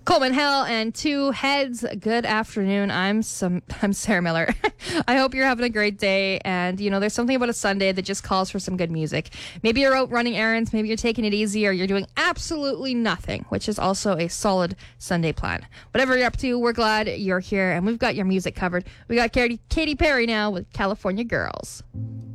Coleman Hill and Two Heads. Good afternoon. I'm Sarah Miller. I hope you're having a great day. And, you know, there's something about a Sunday that just calls for some good music. Maybe you're out running errands. Maybe you're taking it easy, or you're doing absolutely nothing, which is also a solid Sunday plan. Whatever you're up to, we're glad you're here, and we've got your music covered. We got Katy Perry now with California Girls.